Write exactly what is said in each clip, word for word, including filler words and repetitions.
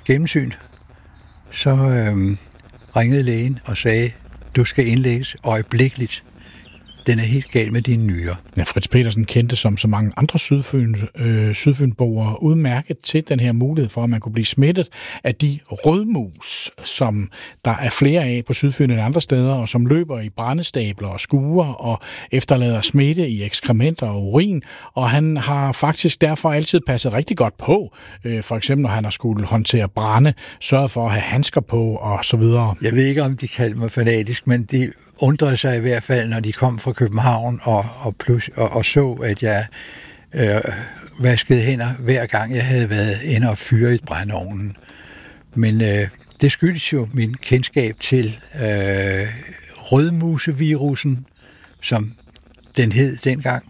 gennemsyn, så øh, ringede lægen og sagde, du skal indlægges øjeblikkeligt. Den er helt gal med dine nyrer. Ja, Fritz Petersen kendte som så mange andre sydfyn, øh, sydfynboere udmærket til den her mulighed for, at man kunne blive smittet af de rødmus, som der er flere af på Sydfyn end andre steder, og som løber i brændestabler og skuer og efterlader smitte i ekskrementer og urin. Og han har faktisk derfor altid passet rigtig godt på. Øh, for eksempel, når han har skulle håndtere brænde, sørget for at have handsker på og så videre. Jeg ved ikke, om de kalder mig fanatisk, men de undrede sig i hvert fald, når de kom fra København og, og, plus, og, og så, at jeg øh, vaskede hænder hver gang, jeg havde været inde og fyret i brændeovnen. Men øh, det skyldes jo min kendskab til øh, rødmusevirusen, som den hed dengang,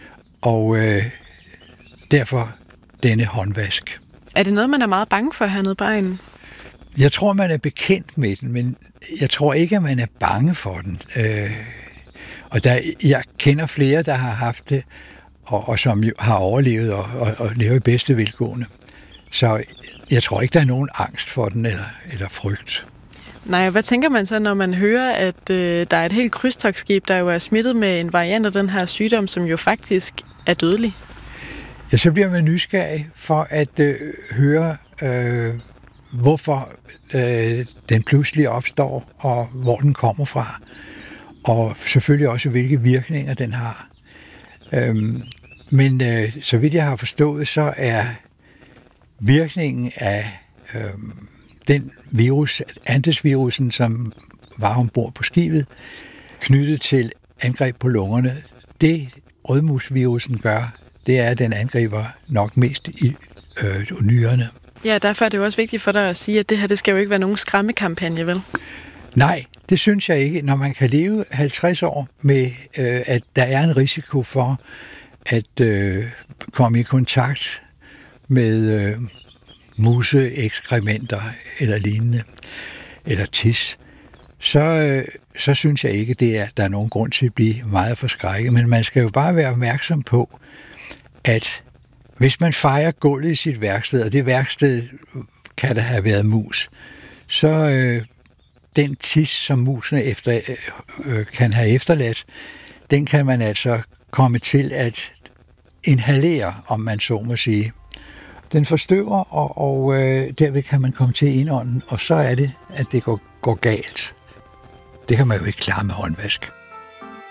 og øh, derfor denne håndvask. Er det noget, man er meget bange for hernede på egnen? Jeg tror, man er bekendt med den, men jeg tror ikke, at man er bange for den. Øh, og der, jeg kender flere, der har haft det, og, og som jo har overlevet og, og, og lever i bedste velgående. Så jeg tror ikke, der er nogen angst for den eller, eller frygt. Nej, hvad tænker man så, når man hører, at øh, der er et helt krydstogtskib, der jo er smittet med en variant af den her sygdom, som jo faktisk er dødelig? Ja, så bliver man nysgerrig for at øh, høre, øh, hvorfor øh, den pludselig opstår, og hvor den kommer fra. Og selvfølgelig også, hvilke virkninger den har. Øhm, men øh, så vidt jeg har forstået, så er virkningen af øh, den virus, Andesvirusen, som var ombord på skibet, knyttet til angreb på lungerne. Det rødmusvirusen gør, det er, at den angriber nok mest i øh, nyrerne. Ja, derfor er det jo også vigtigt for dig at sige, at det her, det skal jo ikke være nogen skræmmekampagne, vel? Nej, det synes jeg ikke. Når man kan leve halvtreds år med, øh, at der er en risiko for at øh, komme i kontakt med øh, museekskrementer eller lignende, eller tis, så, øh, så synes jeg ikke, det er, der er nogen grund til at blive meget forskrækket. Men man skal jo bare være opmærksom på, at hvis man fejrer gulvet i sit værksted, og det værksted kan der have været mus, så øh, den tis, som musene efter, øh, kan have efterladt, den kan man altså komme til at inhalere, om man så må sige. Den forstøver, og, og øh, derved kan man komme til indånden, og så er det, at det går, går galt. Det kan man jo ikke klare med håndvask.